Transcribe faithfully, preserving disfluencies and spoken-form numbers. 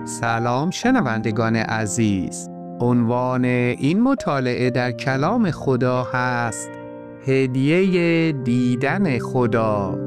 سلام شنوندگان عزیز. عنوان این مطالعه در کلام خدا هست هدیه دیدن خدا.